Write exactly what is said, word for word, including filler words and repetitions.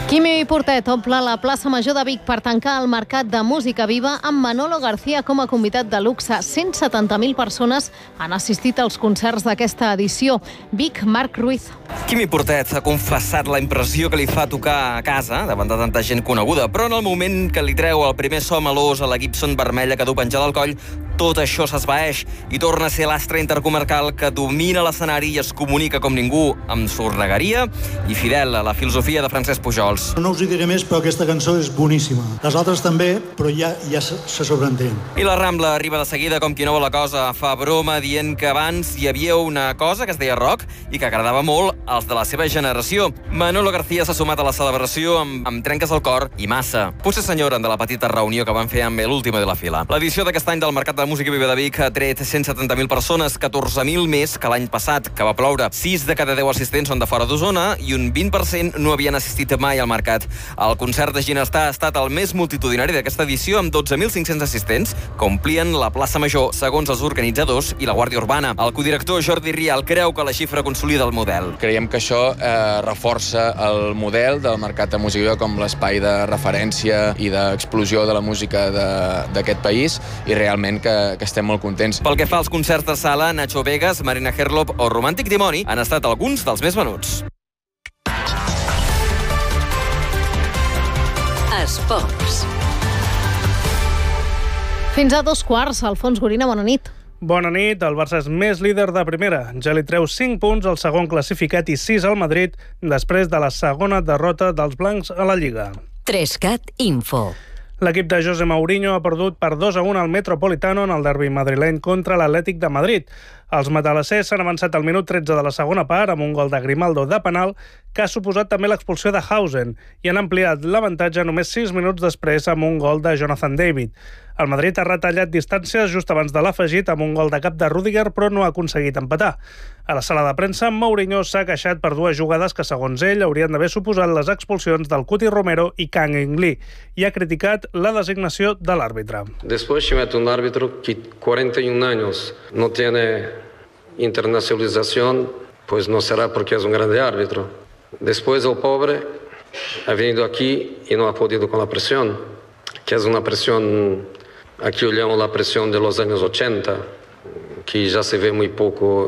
Quimi Portet omple la plaça Major de Vic per tancar el mercat de música viva amb Manolo García com a convidat de luxe. cent setanta mil persones han assistit als concerts d'aquesta edició. Vic, Marc Ruiz. Quimi Portet ha confessat la impressió que li fa tocar a casa davant de tanta gent coneguda, però en el moment que li treu el primer so melós a la Gibson vermella que du penjada al coll, tot això s'esvaeix i torna a ser l'astre intercomarcal que domina l'escenari i es comunica com ningú amb sornegueria i fidel a la filosofia de Francesc Pujols. No us hi diré més, però aquesta cançó és boníssima. Les altres també, però ja, ja se, se sobreentén. I la Rambla arriba de seguida com qui no vol la cosa. Fa broma dient que abans hi havia una cosa que es deia rock i que agradava molt als de la seva generació. Manolo García s'ha sumat a la celebració amb, amb trenques al cor i massa. Potser s'enyoren de la petita reunió que van fer amb l'última de la fila. L'edició d'aquest any del Mercat de Música Viva de Vic ha tret cent setanta mil persones, catorze mil més que l'any passat, que va ploure. sis de cada deu assistents són de fora d'Osona i un vint per cent no havien assistit mai al mercat. El concert de Ginestar ha estat el més multitudinari d'aquesta edició, amb dotze mil cinc-cents assistents, que omplien la plaça Major, segons els organitzadors i la Guàrdia Urbana. El codirector Jordi Rial creu que la xifra consolida el model. Creiem que això eh, reforça el model del Mercat de Música Viva com l'espai de referència i d'explosió de la música d'aquest país, i realment que, que estem molt contents. Pel que fa als concerts de sala, Nacho Vegas, Marina Herlop o Romàntic Dimoni han estat alguns dels més venuts. Esports. Fins a dos quarts, Alfons Gorina, bona nit. Bona nit, el Barça és més líder de primera. Ja li treu cinc punts al segon classificat i sis al Madrid, després de la segona derrota dels blancs a la Lliga. Trescat Info. L'equip de José Mourinho ha perdut per dos a un al Metropolitano en el derbi madrileny contra l'Atlètic de Madrid. Els matalassers s'han avançat al minut tretze de la segona part amb un gol de Grimaldo de penal que ha suposat també l'expulsió de Hausen i han ampliat l'avantatge només sis minuts després amb un gol de Jonathan David. El Madrid ha retallat distàncies just abans de l'afegit amb un gol de cap de Rüdiger, però no ha aconseguit empatar. A la sala de premsa, Mourinho s'ha queixat per dues jugades que, segons ell, haurien d'haver suposat les expulsions del Cuti Romero i Kang In-lee, i ha criticat la designació de l'àrbitre. Después se mete un árbitro que cuarenta y un años no tiene internacionalización, pues no será porque es un grande árbitro. Después el pobre ha venido aquí y no ha podido con la presión, que es una presión, aquí olhamos la presión de los años ochenta, que ya se ve muy poco